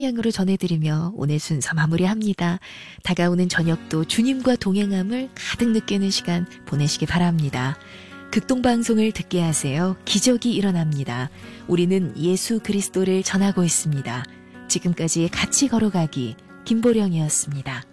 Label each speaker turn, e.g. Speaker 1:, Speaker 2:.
Speaker 1: 향으로 전해드리며 오늘 순서 마무리합니다. 다가오는 저녁도 주님과 동행함을 가득 느끼는 시간 보내시기 바랍니다. 극동방송을 듣게 하세요. 기적이 일어납니다. 우리는 예수 그리스도를 전하고 있습니다. 지금까지 같이 걸어가기 김보령이었습니다.